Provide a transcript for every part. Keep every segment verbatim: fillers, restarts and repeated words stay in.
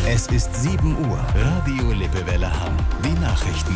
Es ist sieben Uhr. Radio Lippewelle Hamm. Die Nachrichten.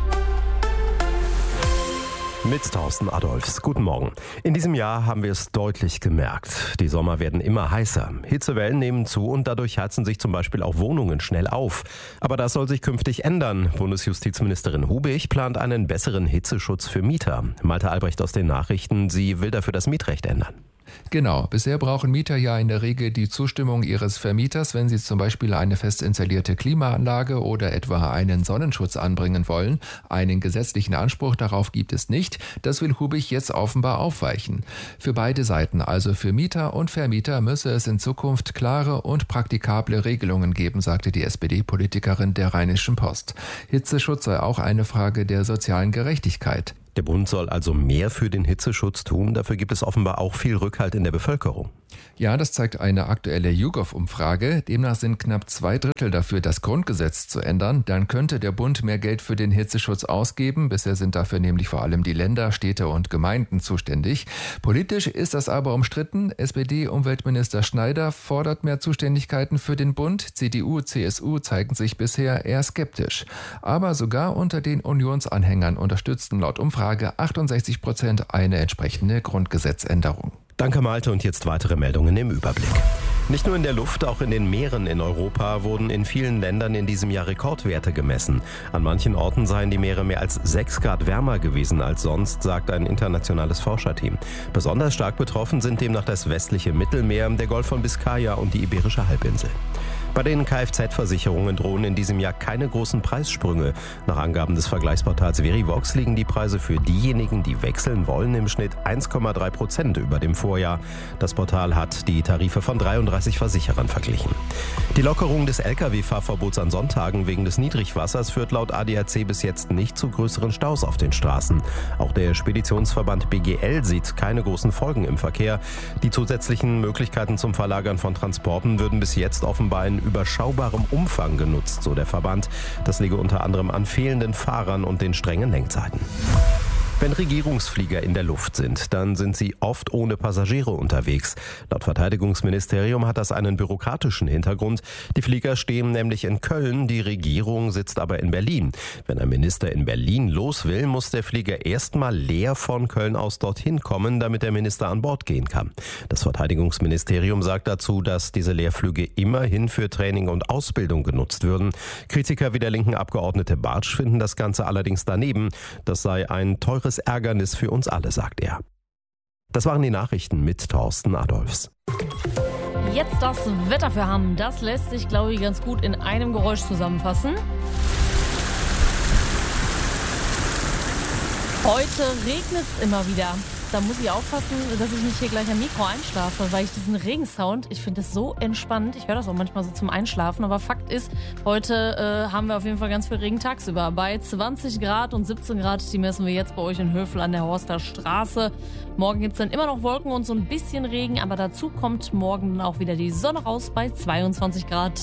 Mit Thorsten Adolfs. Guten Morgen. In diesem Jahr haben wir es deutlich gemerkt. Die Sommer werden immer heißer. Hitzewellen nehmen zu und dadurch heizen sich zum Beispiel auch Wohnungen schnell auf. Aber das soll sich künftig ändern. Bundesjustizministerin Hubig plant einen besseren Hitzeschutz für Mieter. Malte Albrecht aus den Nachrichten. Sie will dafür das Mietrecht ändern. Genau. Bisher brauchen Mieter ja in der Regel die Zustimmung ihres Vermieters, wenn sie zum Beispiel eine fest installierte Klimaanlage oder etwa einen Sonnenschutz anbringen wollen. Einen gesetzlichen Anspruch darauf gibt es nicht. Das will Hubig jetzt offenbar aufweichen. Für beide Seiten, also für Mieter und Vermieter, müsse es in Zukunft klare und praktikable Regelungen geben, sagte die S P D-Politikerin der Rheinischen Post. Hitzeschutz sei auch eine Frage der sozialen Gerechtigkeit. Der Bund soll also mehr für den Hitzeschutz tun. Dafür gibt es offenbar auch viel Rückhalt in der Bevölkerung. Ja, das zeigt eine aktuelle YouGov-Umfrage. Demnach sind knapp zwei Drittel dafür, das Grundgesetz zu ändern. Dann könnte der Bund mehr Geld für den Hitzeschutz ausgeben. Bisher sind dafür nämlich vor allem die Länder, Städte und Gemeinden zuständig. Politisch ist das aber umstritten. S P D-Umweltminister Schneider fordert mehr Zuständigkeiten für den Bund. C D U, C S U zeigen sich bisher eher skeptisch. Aber sogar unter den Unionsanhängern unterstützten laut Umfrage achtundsechzig Prozent eine entsprechende Grundgesetzänderung. Danke Malte und jetzt weitere Meldungen im Überblick. Nicht nur in der Luft, auch in den Meeren in Europa wurden in vielen Ländern in diesem Jahr Rekordwerte gemessen. An manchen Orten seien die Meere mehr als sechs Grad wärmer gewesen als sonst, sagt ein internationales Forscherteam. Besonders stark betroffen sind demnach das westliche Mittelmeer, der Golf von Biskaya und die Iberische Halbinsel. Bei den Kfz-Versicherungen drohen in diesem Jahr keine großen Preissprünge. Nach Angaben des Vergleichsportals Verivox liegen die Preise für diejenigen, die wechseln wollen, im Schnitt eins Komma drei Prozent über dem Vorjahr. Das Portal hat die Tarife von dreiunddreißig Versicherern verglichen. Die Lockerung des L K W-Fahrverbots an Sonntagen wegen des Niedrigwassers führt laut A D A C bis jetzt nicht zu größeren Staus auf den Straßen. Auch der Speditionsverband B G L sieht keine großen Folgen im Verkehr. Die zusätzlichen Möglichkeiten zum Verlagern von Transporten würden bis jetzt offenbar in überschaubarem Umfang genutzt, so der Verband. Das liege unter anderem an fehlenden Fahrern und den strengen Lenkzeiten. Wenn Regierungsflieger in der Luft sind, dann sind sie oft ohne Passagiere unterwegs. Laut Verteidigungsministerium hat das einen bürokratischen Hintergrund. Die Flieger stehen nämlich in Köln, die Regierung sitzt aber in Berlin. Wenn ein Minister in Berlin los will, muss der Flieger erstmal leer von Köln aus dorthin kommen, damit der Minister an Bord gehen kann. Das Verteidigungsministerium sagt dazu, dass diese Leerflüge immerhin für Training und Ausbildung genutzt würden. Kritiker wie der linken Abgeordnete Bartsch finden das Ganze allerdings daneben. Das sei ein teures Ärgernis für uns alle, sagt er. Das waren die Nachrichten mit Thorsten Adolfs. Jetzt das Wetter für Hamm. Das lässt sich, glaube ich, ganz gut in einem Geräusch zusammenfassen. Heute regnet es immer wieder. Da muss ich aufpassen, dass ich nicht hier gleich am Mikro einschlafe, weil ich diesen Regensound, ich finde das so entspannt. Ich höre das auch manchmal so zum Einschlafen, aber Fakt ist, heute äh, haben wir auf jeden Fall ganz viel Regen tagsüber. Bei zwanzig Grad und siebzehn Grad, die messen wir jetzt bei euch in Hövel an der Horster Straße. Morgen gibt es dann immer noch Wolken und so ein bisschen Regen, aber dazu kommt morgen dann auch wieder die Sonne raus bei zweiundzwanzig Grad.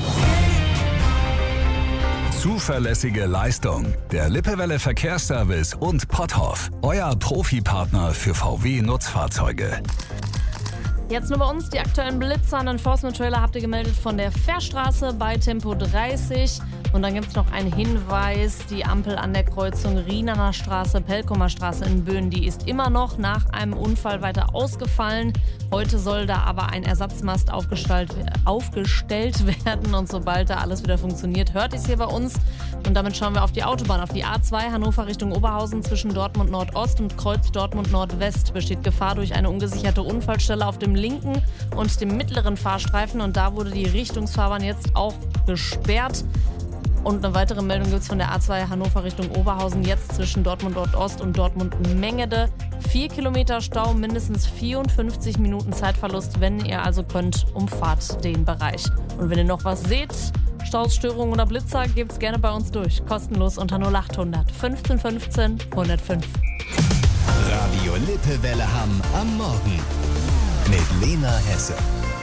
Zuverlässige Leistung. Der Lippewelle Verkehrsservice und Potthoff. Euer Profipartner für V W-Nutzfahrzeuge. Jetzt nur bei uns die aktuellen Blitzer. Einen Enforcement-Trailer habt ihr gemeldet von der Fährstraße bei Tempo dreißig. Und dann gibt es noch einen Hinweis, die Ampel an der Kreuzung Rienaner Straße, Pelkumer Straße in Böen, die ist immer noch nach einem Unfall weiter ausgefallen. Heute soll da aber ein Ersatzmast aufgestellt, aufgestellt werden und sobald da alles wieder funktioniert, hört ihr es hier bei uns. Und damit schauen wir auf die Autobahn, auf die A zwei Hannover Richtung Oberhausen zwischen Dortmund Nordost und Kreuz Dortmund Nordwest besteht Gefahr durch eine ungesicherte Unfallstelle auf dem linken und dem mittleren Fahrstreifen und da wurde die Richtungsfahrbahn jetzt auch gesperrt. Und eine weitere Meldung gibt es von der A zwei Hannover Richtung Oberhausen, jetzt zwischen Dortmund Nordost und Dortmund Mengede. Vier Kilometer Stau, mindestens vierundfünfzig Minuten Zeitverlust. Wenn ihr also könnt, umfahrt den Bereich. Und wenn ihr noch was seht, Staus, Störungen oder Blitzer, gebt's gerne bei uns durch. Kostenlos unter null acht hundert fünfzehn fünfzehn hundertfünf. Radio Lippewelle Hamm am Morgen mit Lena Hesse.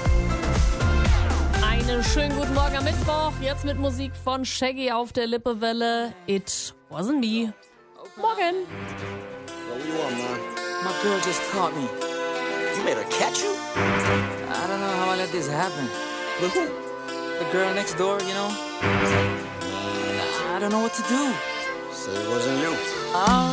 Einen schönen guten Morgen am Mittwoch. Jetzt mit Musik von Shaggy auf der Lippewelle. It wasn't me. Morgen. Yo, what do you want, man? My girl just caught me. You made her catch you? I don't know how I let this happen. With who? the girl next door, you know? I don't know what to do. So it wasn't you. Oh.